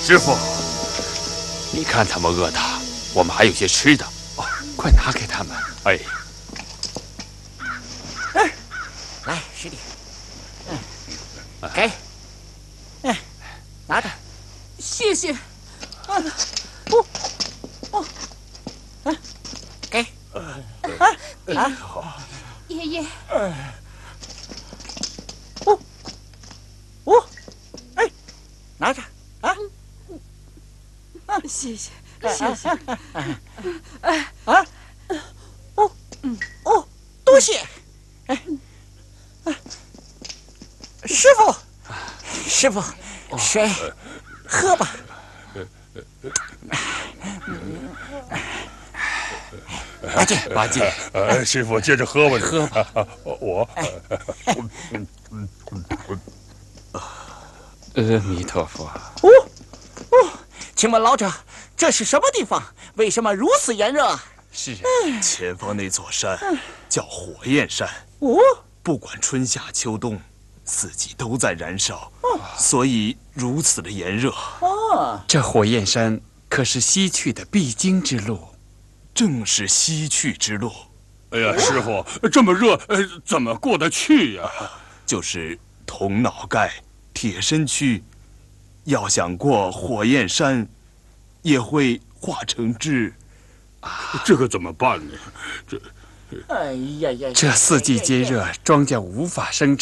师傅，你看他们饿的，我们还有些吃的，哦，快拿给他们。哎， 来，师弟，给，拿着， 谢谢。 给， 爷爷， 拿着啊！ 谢谢，谢谢。 多谢。师傅，水，喝吧。 八戒， 师傅接着喝吧， 喝吧。 我， 阿弥陀佛。 请问老者，这是什么地方？为什么如此炎热？ 是啊， 前方那座山叫火焰山，不管春夏秋冬，四季都在燃烧，所以如此的炎热。 这火焰山可是西去的必经之路。 正是西去之路。 哎呀，师傅，这么热，怎么过得去呀？ 就是铜脑盖、铁身躯，要想过火焰山，也会化成汁。 这可怎么办呢？ 哎呀呀！ 这四季皆热，庄稼无法生长。